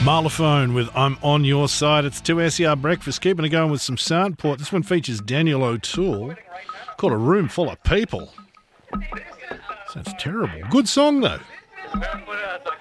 Marlophone with I'm On Your Side. It's 2SER Breakfast. Keeping it going with some Soundport. This one features Daniel O'Toole. Called A Room Full of People. Sounds terrible. Good song, though.